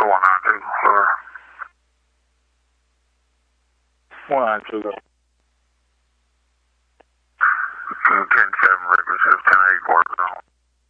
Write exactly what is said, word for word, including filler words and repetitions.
one nine two. Or one nine two. ten seven regular shift, ten eight quarter zone.